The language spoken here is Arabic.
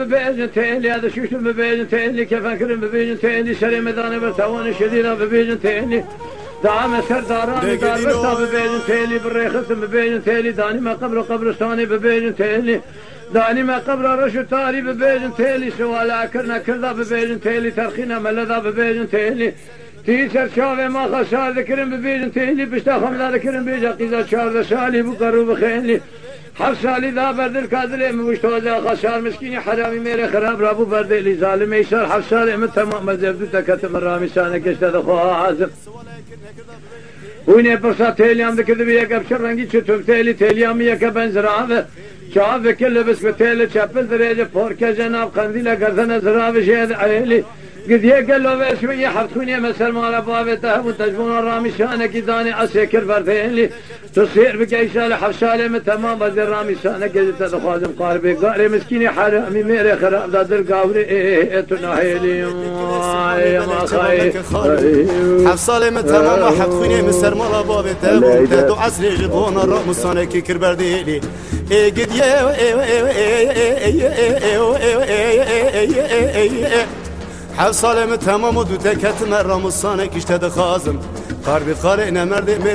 ببيجن تيلي هذا شوش ببيجن تيلي كيف أكرم ببيجن تيلي شري مداني برتوان شديرة ببيجن تيلي دعم سرداران دار برتا ببيجن تيلي بالريخت ببيجن تيلي داني ما قبر قبرستاني ببيجن تيلي داني ما قبر رشو تاري ببيجن تيلي سوالا كرنا كردا ببيجن تيلي ترخينا ملذا ببيجن تيلي تيسر شافي ما خسار ذكرن ببيجن تيلي بشتا خمدا ذكرن بيجا قيزا شار شالي بقرو بخيلي حفصالي ذا برد الكادلي مشتوزا خسار مسكيني حرامي ميري خراب رابو برد اللي ظالم يسار حفصالي من تمام مزبدو تكتم الرامي سانك اشتد خوها عازم ويني برصا تيليام ذكر بيك ابشر رنگي چتوب تيليام يك بنزراوه شاف كل بس بتيل چپل درجه پورك جناب قنديل گردن زراوه شهد عيلي قد يقال له شويه حفتوني مسل مال بابته وتجبون الرامي شانك داني اسكر بردين تصير بكيشال حفشاله من تمام بدر رامي شانك قد تخازم قاربي قاري مسكيني حرامي ميري خراب داد القاوري تناهيلي يا ما خاي حفصاله من تمام حفتوني مسل مال بابته وتدو عسل جبون الرامي شانك كر بردين قد حفصاله من تمام ودو تكت مرام الصانك اشتد خازم قاربي قارئنا مرد